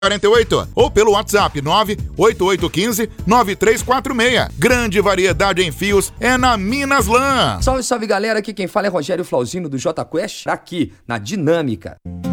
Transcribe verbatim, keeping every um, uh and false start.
quarenta e oito ou pelo WhatsApp nove oito oito um cinco nove três quatro seis. Grande variedade em fios é na Minas Lã. Salve, salve galera, aqui quem fala é Rogério Flauzino do J Quest, aqui na Dinâmica.